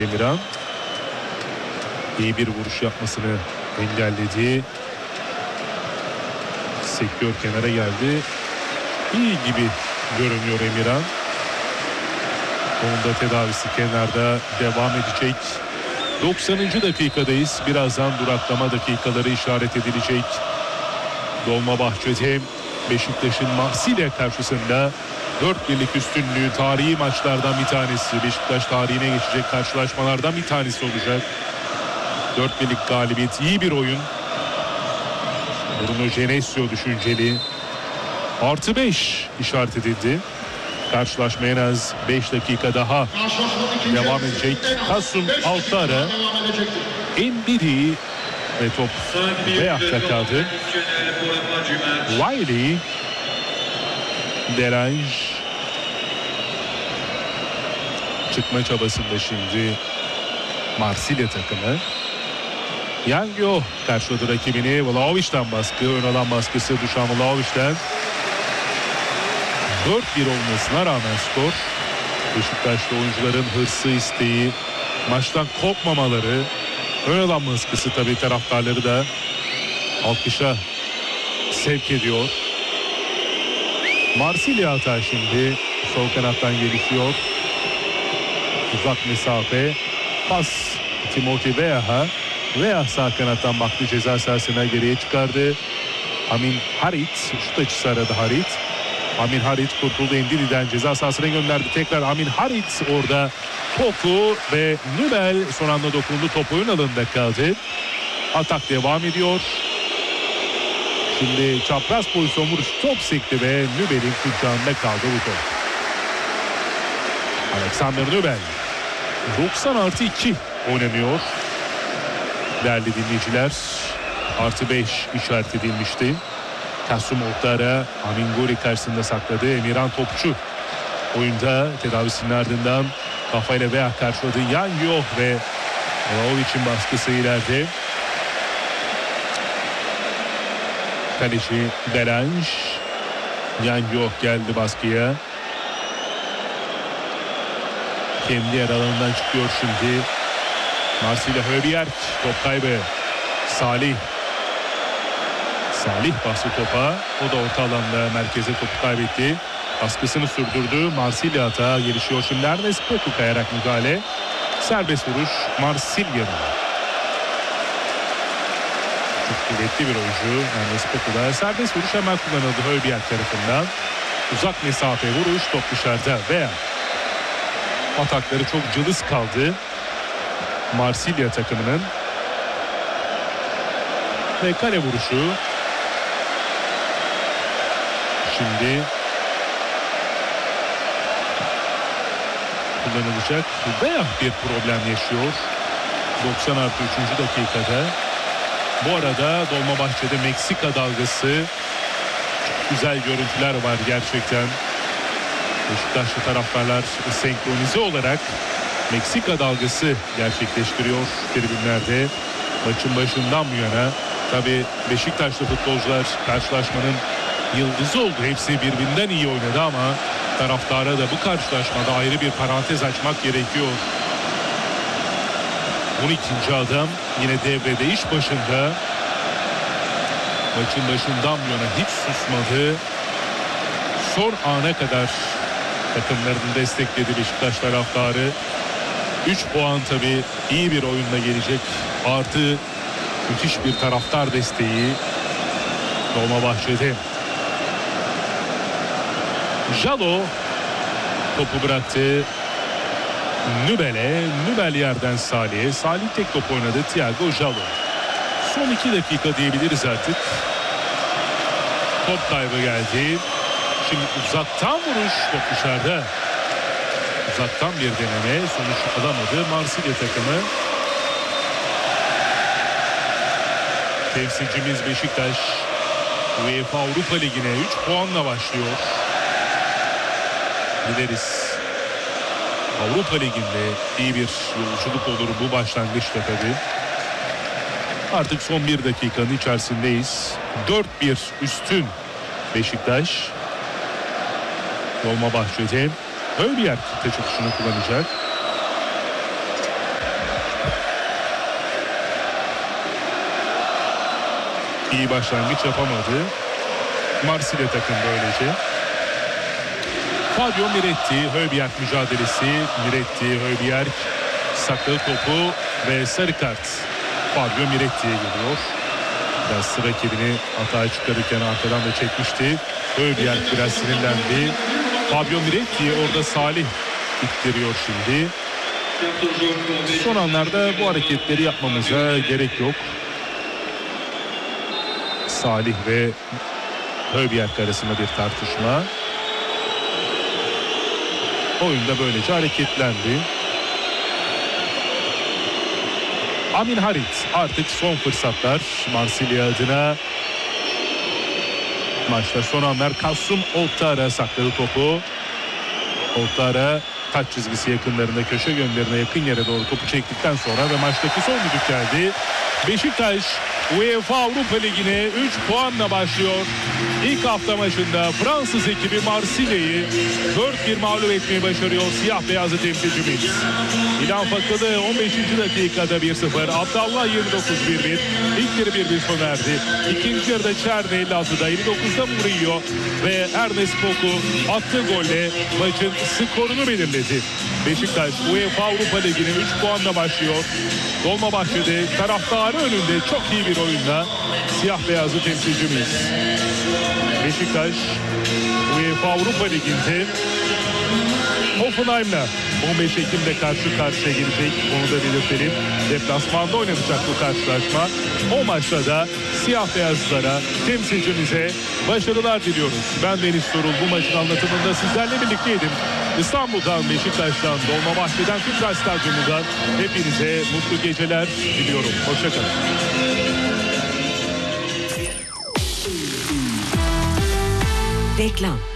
Emirhan iyi bir vuruş yapmasını engelledi. Sektör kenara geldi. İyi gibi görünüyor Emirhan. Onun da tedavisi kenarda devam edecek. 90. dakikadayız. Birazdan duraklama dakikaları işaret edilecek. Dolmabahçe'de Beşiktaş'ın Marsilya karşısında 4-1'lik üstünlüğü tarihi maçlardan bir tanesi. Beşiktaş tarihine geçecek karşılaşmalardan bir tanesi olacak. 4-1'lik galibiyet, iyi bir oyun. Bruno Genesio düşünceli. +5 işaret edildi. Karşılaşma en az 5 dakika daha devam edecek. Kasum Altara, Ndidi ve top Beyah'ta kaldı. Wiley, Deranj çıkma çabasında şimdi Marsilya takımı. Yangyo karşıladı rakibini. Vlahovic'den baskı, ön alan baskısı Dušan Vlahovic'den. 4-1 olmasına rağmen skor. Beşiktaşlı oyuncuların hırsı, isteği, maçtan kopmamaları, ön alan baskısı tabii taraftarları da alkışa sevk ediyor. Marsilya hata şimdi sol kanattan gelişiyor. Uzak mesafe pas Timothy Weah'a. Weah sağ kanattan baktı, ceza sahasına geriye çıkardı. Amin Harit şut açısı aradı Harit. Amin Harit kurtuldu, Ndidi'den ceza sahasına gönderdi. Tekrar Amin Harit orada. Poku ve Nübel son anda dokundu. Top oyun alanında kaldı. Atak devam ediyor. Şimdi çapraz pozisyon vuruş, top sekti ve Nübel'in kucağında kaldı bu top. Alexander Nübel. 90+2 oynanıyor. Değerli dinleyiciler, +5 işaret edilmişti. Kasum Altara Amin Gori karşısında sakladı. Emirhan topçu oyunda, tedavisinin ardından kafayla Veah karşıladı. Yangyo ve Vlahovic'in baskısı ileride. Kaleci Deranj. Yangyo geldi baskıya. Kendi yer alanından çıkıyor şimdi. Marsilya Højbjerg, top kaybı. Salih bastı topa. O da orta alanda merkeze topu kaybetti. Baskısını sürdürdü. Marsilya hata gelişiyor şimdi. Ernest Poku kayarak müdahale. Serbest vuruş Marsilya'da. Çok kuvvetli bir oyuncu Ernest Poku'da. Serbest vuruş hemen kullanıldı Højbjerg tarafından. Uzak mesafe vuruş, top dışarıda. Veya atakları çok cılız kaldı Marsilya takımının. Ve kale vuruşu şimdi kullanılacak. Veya bir problem yaşıyor 90+3. dakikada. Bu arada Dolmabahçe'de Meksika dalgası, çok güzel görüntüler var gerçekten. Beşiktaşlı taraftarlar senkronize olarak Meksika dalgası gerçekleştiriyor tribünlerde. Maçın başından bu yana tabii Beşiktaşlı futbolcular karşılaşmanın yıldızı oldu. Hepsi birbirinden iyi oynadı ama taraftara da bu karşılaşmada ayrı bir parantez açmak gerekiyor. 12. adam yine devrede, iş başında. Maçın başından bu yana hiç susmadı. Son ana kadar takımlarını destekledi Beşiktaş taraftarı. 3 puan tabii iyi bir oyunla gelecek. Artı müthiş bir taraftar desteği Dolmabahçe'de. Jalo topu bıraktı Nübel'e. Nübel yerden Salih'e. Salih tek top oynadı. Thiago Jalo. Son 2 dakika diyebiliriz artık. Top kaybı geldi. Şimdi uzaktan vuruş, top dışarıda. Uzaktan bir deneme, sonuç alamadı Marsilya takımı. Temsilcimiz Beşiktaş UEFA Avrupa Ligi'ne 3 puanla başlıyor. Dileriz Avrupa Ligi'nde iyi bir yolculuk olur bu başlangıçta tabii. Artık son 1 dakikanın içerisindeyiz. 4-1 üstün Beşiktaş. Dolmabahçe'de Højbjerg teçhizini kullanacak. iyi başlangıç yapamadı. Marsilya takım böylece. Fabio Miretti, Højbjerg mücadelesi. Miretti, Højbjerg sakladı topu ve sarı kart Fabio Miretti'ye geliyor. Biraz rakibini hata çıkarırken arkadan da çekmişti. Højbjerg biraz sinirlendi. Fabio Miretti'yi orada Salih ittiriyor şimdi. Son anlarda bu hareketleri yapmamıza gerek yok. Salih ve Højbjerg arasında bir tartışma. Oyunda böylece hareketlendi. Amin Harit artık son fırsatlar Marsilya adına. Maçta son anlar Kasum Ouattara sakladı topu. Ouattara taç çizgisi yakınlarında köşe gönderine yakın yere doğru topu çektikten sonra ve maçtaki son düdük geldi. Beşiktaş UEFA Avrupa Ligi'ne 3 puanla başlıyor. İlk hafta maçında Fransız ekibi Marsilya'yı 4-1 mağlup etmeyi başarıyor siyah beyazlı temsilcimiz. İlhan Fakılı 15. dakikada 1-0. Abdallah 29-1-1. İlk yarı 1-1 sona erdi. İkinci yarıda Çerni 56'da 59'da Murillo ve Ernest Poku attığı golle maçın skorunu belirledi. Beşiktaş UEFA Avrupa Ligi'ne 3 puanla başlıyor. Dolmabahçe'de taraftarı önünde çok iyi bir oyunla siyah beyazlı temsilcimiz. Beşiktaş UEFA Avrupa Ligi'nde Hoffenheim'la 15 Ekim'de karşı karşıya gelecek. Onu da belirtelim. Deplasmanda oynanacak bu karşılaşma. O maçta da siyah beyazlara, temsilcimize başarılar diliyoruz. Ben Deniz Sorul, bu maçın anlatımında sizlerle birlikteydim. İstanbul'dan, Beşiktaş'tan, Dolmabahçe'den, Tüpraş Stadyumu'ndan hepinize mutlu geceler diliyorum. Hoşçakalın. Reklam.